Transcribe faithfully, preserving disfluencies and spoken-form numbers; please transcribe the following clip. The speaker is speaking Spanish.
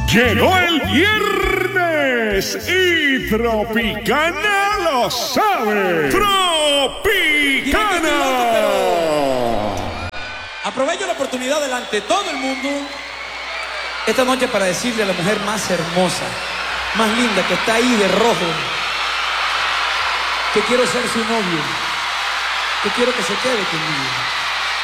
Llegó el viernes y Tropicana lo sabe. ¡Tropicana! Aprovecho la oportunidad delante de todo el mundo esta noche para decirle a la mujer más hermosa, más linda, que está ahí de rojo, que quiero ser su novio, que quiero que se quede conmigo.